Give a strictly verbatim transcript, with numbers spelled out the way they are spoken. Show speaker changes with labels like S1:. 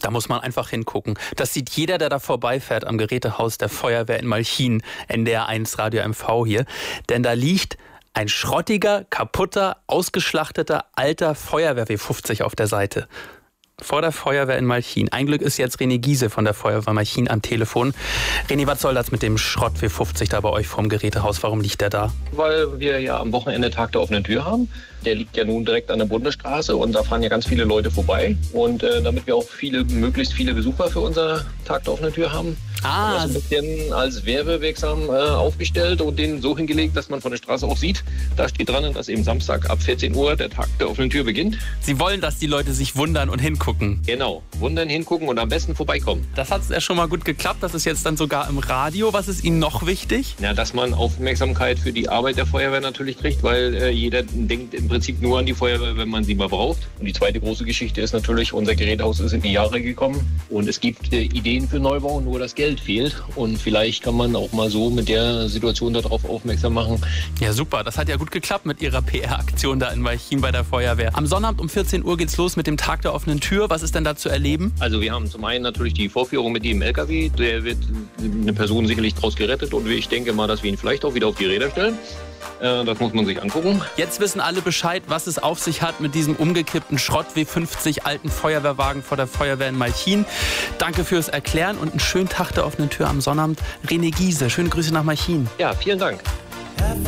S1: Da muss man einfach hingucken. Das sieht jeder, der da vorbeifährt am Gerätehaus der Feuerwehr in Malchin, N D R eins Radio M V hier. Denn da liegt ein schrottiger, kaputter, ausgeschlachteter, alter Feuerwehr W fünfzig auf der Seite. Vor der Feuerwehr in Malchin. Ein Glück ist jetzt René Giese von der Feuerwehr Malchin am Telefon. René, was soll das mit dem Schrott W fünfzig da bei euch vorm Gerätehaus? Warum liegt der da?
S2: Weil wir ja am Wochenende Tag der offenen Tür haben. Der liegt ja nun direkt an der Bundesstraße und da fahren ja ganz viele Leute vorbei. Und äh, damit wir auch viele, möglichst viele Besucher für unser Tag der offenen Tür haben,
S1: ah.
S2: haben wir das ein bisschen als werbewirksam äh, aufgestellt und den so hingelegt, dass man von der Straße auch sieht. Da steht dran, dass eben Samstag ab vierzehn Uhr der Tag der offenen Tür beginnt.
S1: Sie wollen, dass die Leute sich wundern und hingucken.
S2: Genau, wundern, hingucken und am besten vorbeikommen.
S1: Das hat ja schon mal gut geklappt. Das ist jetzt dann sogar im Radio. Was ist Ihnen noch wichtig?
S2: Ja, dass man Aufmerksamkeit für die Arbeit der Feuerwehr natürlich kriegt, weil äh, jeder denkt im Prinzip nur an die Feuerwehr, wenn man sie mal braucht. Und die zweite große Geschichte ist natürlich, unser Gerätehaus ist in die Jahre gekommen und es gibt äh, Ideen für Neubau, nur das Geld fehlt. Und vielleicht kann man auch mal so mit der Situation darauf aufmerksam machen.
S1: Ja, super. Das hat ja gut geklappt mit Ihrer P R-Aktion da in Malchin bei der Feuerwehr. Am Sonnabend um vierzehn Uhr geht's los mit dem Tag der offenen Tür. Was ist denn da zu erleben?
S2: Also wir haben zum einen natürlich die Vorführung mit dem L K W. Der wird eine Person sicherlich draus gerettet und ich denke mal, dass wir ihn vielleicht auch wieder auf die Räder stellen. Das muss man sich angucken.
S1: Jetzt wissen alle Bescheid, was es auf sich hat mit diesem umgekippten Schrott W fünfzig alten Feuerwehrwagen vor der Feuerwehr in Malchin. Danke fürs Erklären und einen schönen Tag der offenen Tür am Sonnabend. René Giese, schöne Grüße nach Malchin.
S2: Ja, vielen Dank.